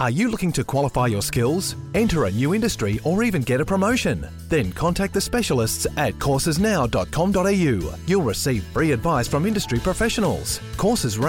Are you looking to qualify your skills, enter a new industry, or even get a promotion? Then contact the specialists at coursesnow.com.au. You'll receive free advice from industry professionals. Courses